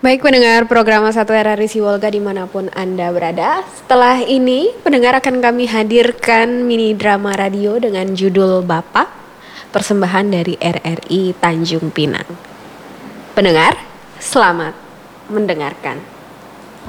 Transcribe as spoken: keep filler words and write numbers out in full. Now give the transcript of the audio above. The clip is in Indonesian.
Baik pendengar program satu R R I Sibolga dimanapun Anda berada. Setelah ini pendengar akan kami hadirkan mini drama radio dengan judul Bapak, persembahan dari R R I Tanjung Pinang. Pendengar, selamat mendengarkan.